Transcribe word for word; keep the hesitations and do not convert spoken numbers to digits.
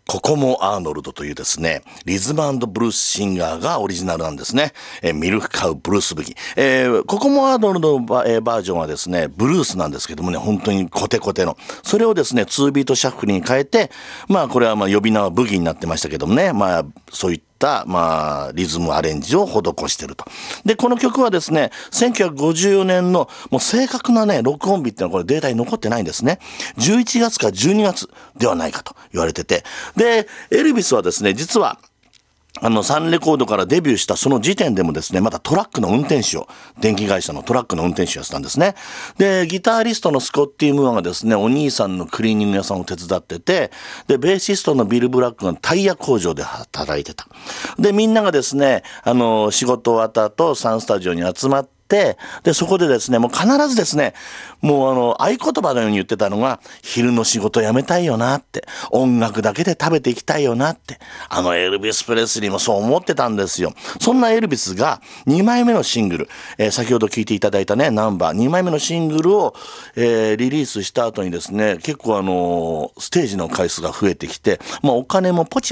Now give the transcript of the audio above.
ここもアーノルドというですね、リズム&ブルースシンガーがオリジナルなんですね。えー、ミルクカウブルースブギ。えー、ここもアーノルドのバ,、えー、バージョンはですね、ブルースなんですけどもね、本当にコテコテの。それをですね、ツービートシャッフルに変えて、まあこれはまあ呼び名はブギになってましたけどもね、まあそういったまあ、リズムアレンジを施していると。で、この曲はですね、せんきゅうひゃくごじゅうよねんのもう正確なね、録音日っていうのはこれデータに残ってないんですね。じゅういちがつかじゅうにがつではないかと言われてて。で、エルビスはですね、実は、あの、サンレコードからデビューしたその時点でもですね、まだトラックの運転手を、電気会社のトラックの運転手をやってたんですね。で、ギタリストのスコッティ・ムーアがですね、お兄さんのクリーニング屋さんを手伝ってて、で、ベーシストのビル・ブラックがタイヤ工場で働いてた。で、みんながですね、あの、仕事終わった後、サンスタジオに集まって、で、そこでですね、もう必ずですね、もうあの、合言葉のように言ってたのが、昼の仕事辞めたいよなって、音楽だけで食べていきたいよなって、あのエルビス・プレスリーもそう思ってたんですよ。そんなエルビスがにまいめのシングル、えー、先ほど聞いていただいたね、ナンバー、にまいめのシングルを、えー、リリースした後にですね、結構あのー、ステージの回数が増えてきて、まあお金もポチ